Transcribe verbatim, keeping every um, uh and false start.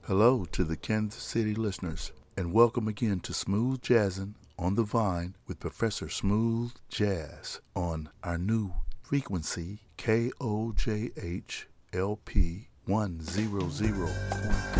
Hello to the Kansas City listeners, and welcome again to Smooth Jazzin' on the Vine with Professor Smooth Jazz on our new frequency, K O J H L P one hundred point